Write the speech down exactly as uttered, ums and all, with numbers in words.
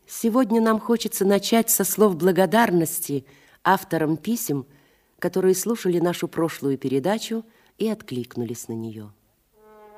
Сегодня нам хочется начать со слов благодарности авторам писем, которые слушали нашу прошлую передачу и откликнулись на нее.